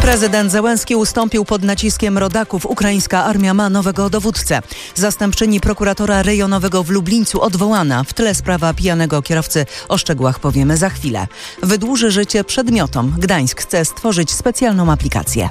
Prezydent Zełenski ustąpił pod naciskiem rodaków. Ukraińska armia ma nowego dowódcę. Zastępczyni prokuratora rejonowego w Lublińcu odwołana. W tle sprawa pijanego kierowcy. O szczegółach powiemy za chwilę. Wydłuży życie przedmiotom. Gdańsk chce stworzyć specjalną aplikację.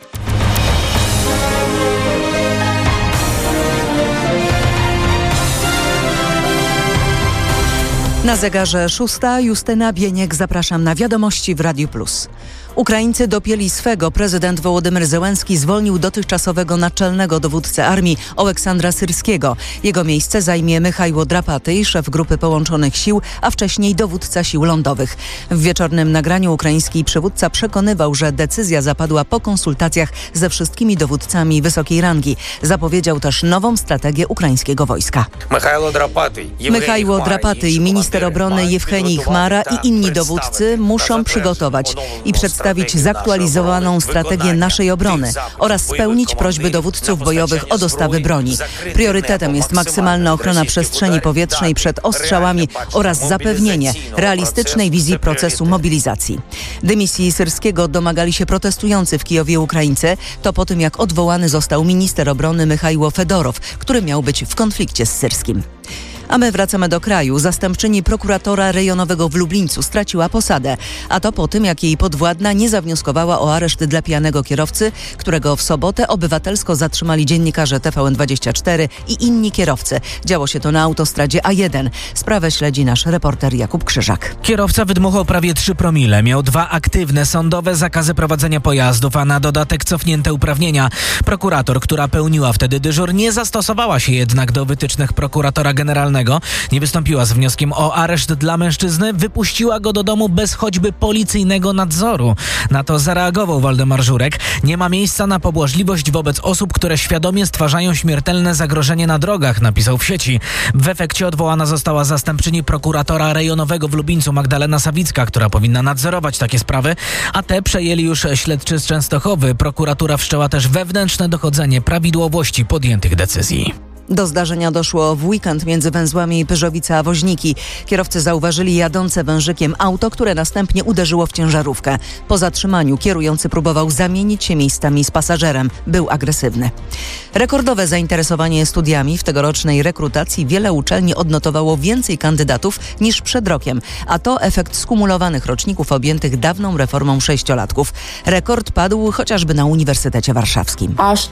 Na zegarze 6. Justyna Bieniek. Zapraszam na wiadomości w Radiu Plus. Ukraińcy dopięli swego. Prezydent Wołodymyr Zełenski zwolnił dotychczasowego naczelnego dowódcę armii Oleksandra Syrskiego. Jego miejsce zajmie Michajło Drapatyj, szef Grupy Połączonych Sił, a wcześniej dowódca sił lądowych. W wieczornym nagraniu ukraiński przywódca przekonywał, że decyzja zapadła po konsultacjach ze wszystkimi dowódcami wysokiej rangi. Zapowiedział też nową strategię ukraińskiego wojska. Michajło Drapatyj, minister obrony Jewhenij Chmara i inni dowódcy muszą przygotować i przedstawić zaktualizowaną strategię naszej obrony oraz spełnić prośby dowódców bojowych o dostawy broni. Priorytetem jest maksymalna ochrona przestrzeni powietrznej przed ostrzałami oraz zapewnienie realistycznej wizji procesu mobilizacji. Dymisji Syrskiego domagali się protestujący w Kijowie Ukraińcy. To po tym, jak odwołany został minister obrony Michajło Fedorow, który miał być w konflikcie z Syrskim. A my wracamy do kraju. Zastępczyni prokuratora rejonowego w Lublińcu straciła posadę. A to po tym, jak jej podwładna nie zawnioskowała o areszt dla pijanego kierowcy, którego w sobotę obywatelsko zatrzymali dziennikarze TVN24 i inni kierowcy. Działo się to na autostradzie A1. Sprawę śledzi nasz reporter Jakub Krzyżak. Kierowca wydmuchał prawie 3 promile. Miał 2 aktywne sądowe zakazy prowadzenia pojazdów, a na dodatek cofnięte uprawnienia. Prokurator, która pełniła wtedy dyżur, nie zastosowała się jednak do wytycznych prokuratora generalnego. Nie wystąpiła z wnioskiem o areszt dla mężczyzny, wypuściła go do domu bez choćby policyjnego nadzoru. Na to zareagował Waldemar Żurek. Nie ma miejsca na pobłażliwość wobec osób, które świadomie stwarzają śmiertelne zagrożenie na drogach, napisał w sieci. W efekcie odwołana została zastępczyni prokuratora rejonowego w Lublińcu Magdalena Sawicka, która powinna nadzorować takie sprawy, a te przejęli już śledczy z Częstochowy. Prokuratura wszczęła też wewnętrzne dochodzenie prawidłowości podjętych decyzji. Do zdarzenia doszło w weekend między węzłami Pyrzowice a Woźniki. Kierowcy zauważyli jadące wężykiem auto, które następnie uderzyło w ciężarówkę. Po zatrzymaniu kierujący próbował zamienić się miejscami z pasażerem. Był agresywny. Rekordowe zainteresowanie studiami. W tegorocznej rekrutacji wiele uczelni odnotowało więcej kandydatów niż przed rokiem. A to efekt skumulowanych roczników objętych dawną reformą 6-latków. Rekord padł chociażby na Uniwersytecie Warszawskim. Aż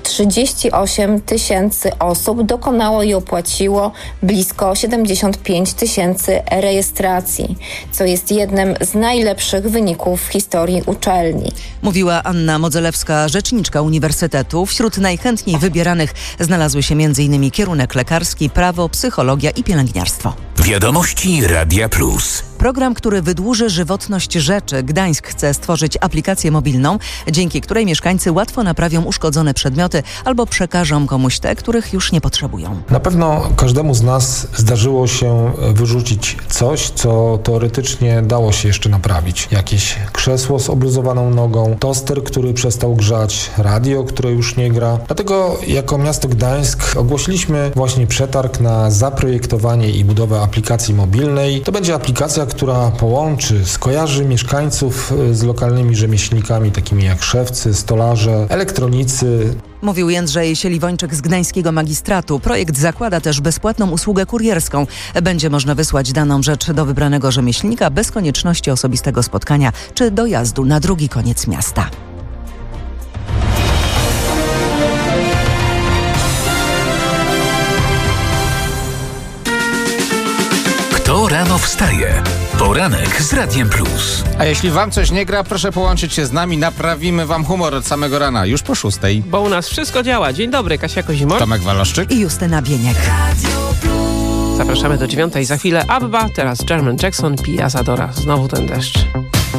38 000 osób dokonało i opłaciło blisko 75 000 rejestracji, co jest jednym z najlepszych wyników w historii uczelni. Mówiła Anna Modzelewska, rzeczniczka uniwersytetu. Wśród najchętniej wybieranych znalazły się m.in. kierunek lekarski, prawo, psychologia i pielęgniarstwo. Wiadomości Radia Plus. Program, który wydłuży żywotność rzeczy. Gdańsk chce stworzyć aplikację mobilną, dzięki której mieszkańcy łatwo naprawią uszkodzone przedmioty albo przekażą komuś te, których już nie potrzebują. Na pewno każdemu z nas zdarzyło się wyrzucić coś, co teoretycznie dało się jeszcze naprawić. Jakieś krzesło z obluzowaną nogą, toster, który przestał grzać, radio, które już nie gra. Dlatego jako miasto Gdańsk ogłosiliśmy właśnie przetarg na zaprojektowanie i budowę aplikacji mobilnej. To będzie aplikacja, która połączy, skojarzy mieszkańców z lokalnymi rzemieślnikami, takimi jak szewcy, stolarze, elektronicy. Mówił Jędrzej Sieliwończyk z Gdańskiego Magistratu. Projekt zakłada też bezpłatną usługę kurierską. Będzie można wysłać daną rzecz do wybranego rzemieślnika bez konieczności osobistego spotkania czy dojazdu na drugi koniec miasta. Kto rano wstaje? Poranek z Radiem Plus. A jeśli wam coś nie gra, proszę połączyć się z nami. Naprawimy wam humor od samego rana, już po 6. Bo u nas wszystko działa. Dzień dobry, Kasia Kozimor. Tomek Waloszczyk i Justyna Bieniek. Zapraszamy do 9. Za chwilę Abba, teraz Jermaine Jackson, Pia Zadora. Znowu ten deszcz.